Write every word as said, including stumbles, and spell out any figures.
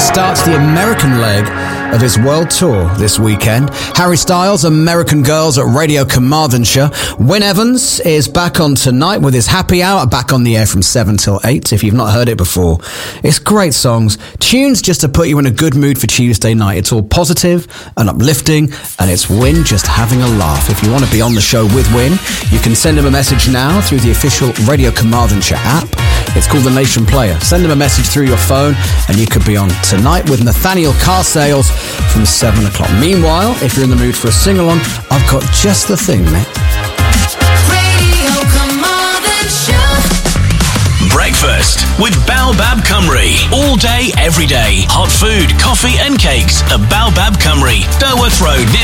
starts the American leg of his world tour this weekend. Harry Styles, American Girls at Radio Carmarthenshire. Wyn Evans is back on tonight with his Happy Hour, back on the air from seven till eight, if you've not heard it before. It's great songs, tunes just to put you in a good mood for Tuesday night. It's all positive and uplifting, and it's Wyn just having a laugh. If you want to be on the show with Wyn, you can send him a message now through the official Radio Carmarthenshire app. It's called the Nation Player. Send him a message through your phone and you could be on tonight with Nathaniel Car Sales from seven o'clock. Meanwhile, if you're in the mood for a sing-along, I've got just the thing, mate. Radio Carmarthenshire. Breakfast with Baobab Cymru. All day, every day. Hot food, coffee and cakes at Baobab Cymru, Berworth Road.